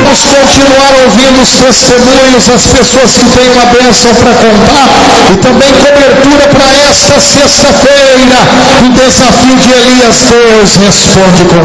Vamos continuar ouvindo os testemunhos, as pessoas que têm uma bênção para contar, e também cobertura para esta sexta-feira, o desafio de Elias. Deus responde com